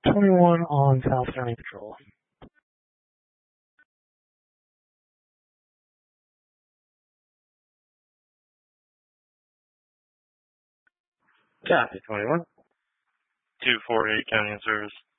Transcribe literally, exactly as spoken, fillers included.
twenty-one on South County Patrol. Copy, twenty-one. two forty-eight County in service.